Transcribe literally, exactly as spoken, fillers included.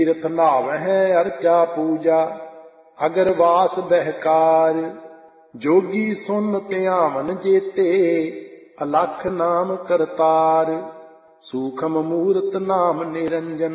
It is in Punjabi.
ਤੀਰਥ ਨਾਵਹਿ ਅਰਚਾ ਪੂਜਾ, ਅਗਰ ਵਾਸ ਬਹਿਕਾਰ। ਜੋਗੀ ਸੁਨ ਧਿਆਵਨ ਜੇਤੇ, ਅਲਖ ਨਾਮ ਕਰਤਾਰ। ਸੂਖਮ ਮੂਰਤ ਨਾਮ ਨਿਰੰਜਨ,